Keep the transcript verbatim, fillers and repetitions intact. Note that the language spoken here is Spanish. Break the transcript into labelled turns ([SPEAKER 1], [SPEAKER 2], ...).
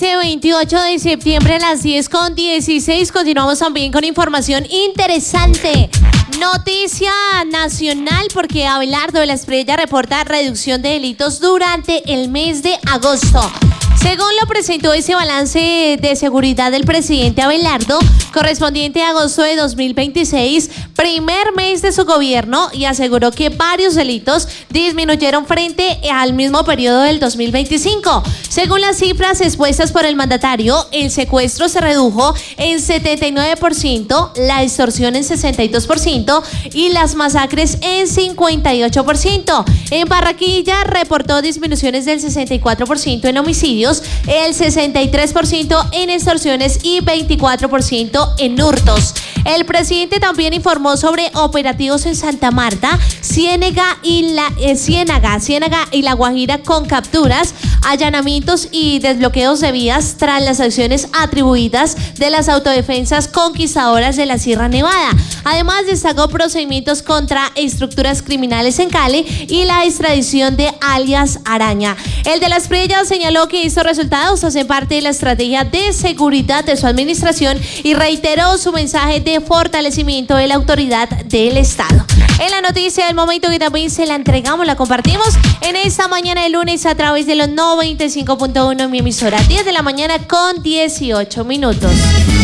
[SPEAKER 1] ese veintiocho de septiembre a las diez con dieciséis continuamos también con información interesante. Noticia nacional porque Abelardo de la Espriella reporta reducción de delitos durante el mes de agosto. Según lo presentó ese balance de seguridad del presidente Abelardo, correspondiente a agosto de dos mil veintiséis, primer mes de su gobierno, y aseguró que varios delitos disminuyeron frente al mismo periodo del dos mil veinticinco. Según las cifras expuestas por el mandatario, el secuestro se redujo en setenta y nueve por ciento, la extorsión en sesenta y dos por ciento y las masacres en cincuenta y ocho por ciento. En Barranquilla reportó disminuciones del sesenta y cuatro por ciento en homicidios, el sesenta y tres por ciento en extorsiones y veinticuatro por ciento en hurtos. El presidente también informó sobre operativos en Santa Marta, Ciénaga y la eh, Ciénaga, Ciénaga y La Guajira con capturas, allanamientos y desbloqueos de vías tras las acciones atribuidas de las autodefensas conquistadoras de la Sierra Nevada. Además, destacó procedimientos contra estructuras criminales en Cali y la extradición de alias Araña. El de la Espriella señaló que estos resultados hacen parte de la estrategia de seguridad de su administración y reiteró su mensaje de fortalecimiento de la autoridad del Estado. En la noticia del momento que también se la entregamos, la compartimos en esta mañana de lunes a través de los noventa y cinco punto uno en mi emisora, diez de la mañana con dieciocho minutos.